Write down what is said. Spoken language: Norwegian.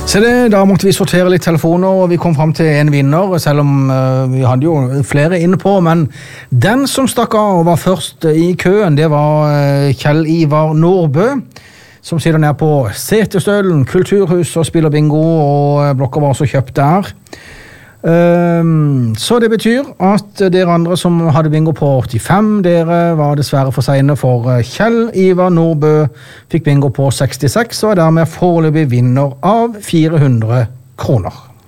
Så da måtte vi sortere litt telefoner, og vi kom frem til en vinner, selv om vi hadde jo flere inne på, men den som stakk av og var først i køen, det var Kjell Ivar Nordbø, som sitter nede på Setesdølen kulturhus og spiller bingo, og blokka var også kjøpt der. Så det betyr at dere andre som hadde bingo på 85, dere var dessverre for sene, for Kjell Ivar Nordbø fikk bingo på 66 og er dermed foreløpig vinner av 400 kroner.